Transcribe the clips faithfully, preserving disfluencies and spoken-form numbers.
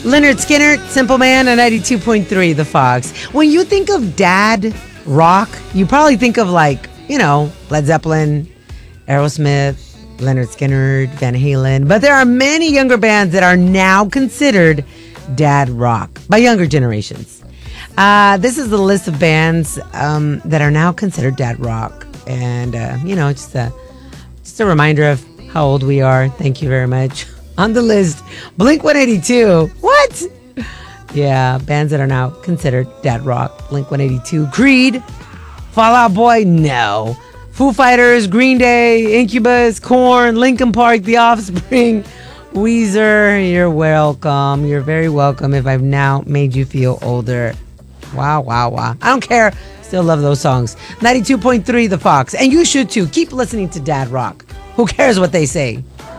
Leonard Skinner, Simple Man, and ninety-two point three, The Fox. When you think of dad rock, you probably think of like, you know, Led Zeppelin, Aerosmith, Leonard Skinner, Van Halen. But there are many younger bands that are now considered dad rock by younger generations. Uh, this is the list of bands um, that are now considered dad rock. And, uh, you know, just a, just a reminder of how old we are. Thank you very much. On the list, Blink one eighty-two. What? Yeah, bands that are now considered dad rock. Blink one eighty-two. Creed. Fall Out Boy. No. Foo Fighters. Green Day. Incubus. Korn. Linkin Park. The Offspring. Weezer. You're welcome. You're very welcome if I've now made you feel older. Wow, wow, wow. I don't care. Still love those songs. ninety-two point three, The Fox. And you should too. Keep listening to Dad Rock. Who cares what they say?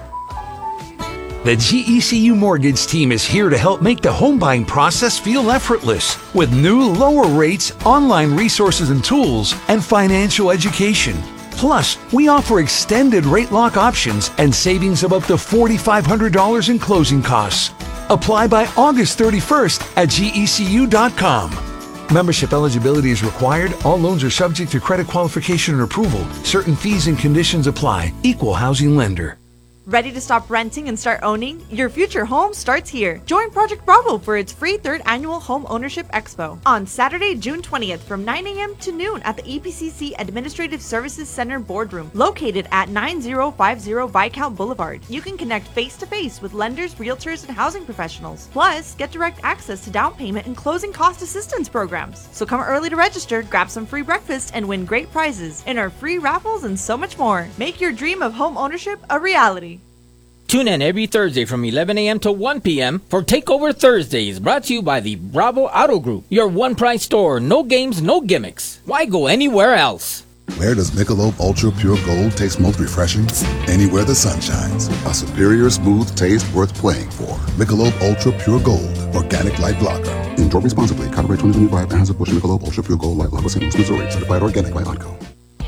The G E C U Mortgage team is here to help make the home buying process feel effortless with new lower rates, online resources and tools, and financial education. Plus, we offer extended rate lock options and savings of up to four thousand five hundred dollars in closing costs. Apply by August thirty-first at G E C U dot com. Membership eligibility is required. All loans are subject to credit qualification and approval. Certain fees and conditions apply. Equal housing lender. Ready to stop renting and start owning? Your future home starts here. Join Project Bravo for its free third annual Home Ownership Expo on Saturday, June twentieth from nine a.m. to noon at the E P C C Administrative Services Center Boardroom, located at nine zero five zero Viscount Boulevard. You can connect face-to-face with lenders, realtors, and housing professionals. Plus, get direct access to down payment and closing cost assistance programs. So come early to register, grab some free breakfast, and win great prizes in our free raffles and so much more. Make your dream of home ownership a reality. Tune in every Thursday from eleven a.m. to one p.m. for Takeover Thursdays, brought to you by the Bravo Auto Group. Your one-price store, no games, no gimmicks. Why go anywhere else? Where does Michelob Ultra Pure Gold taste most refreshing? Anywhere the sun shines. A superior smooth taste worth playing for. Michelob Ultra Pure Gold, organic light lager. Enjoy responsibly. Copyright twenty twenty-five. Anheuser-Busch Michelob Ultra Pure Gold Light Lager, Saint Louis, Missouri. Certified organic by Onco.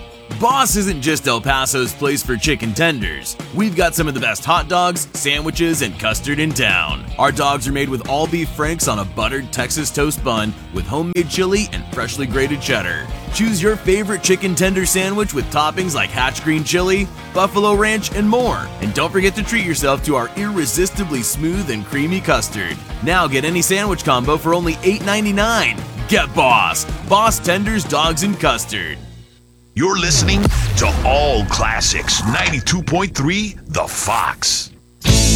Boss isn't just El Paso's place for chicken tenders. We've got some of the best hot dogs, sandwiches, and custard in town. Our dogs are made with all beef franks on a buttered Texas toast bun with homemade chili and freshly grated cheddar. Choose your favorite chicken tender sandwich with toppings like Hatch green chili, buffalo ranch, and more. And don't forget to treat yourself to our irresistibly smooth and creamy custard. Now get any sandwich combo for only eight ninety-nine. Get Boss. Boss Tenders, Dogs, and Custard. You're listening to All Classics ninety-two point three The Fox.